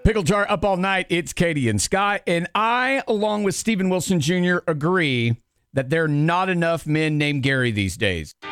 Pickle Jar up all night. It's Katie and Scott. And I, along with Steven Wilson Jr., agree that there are not enough men named Gary these days.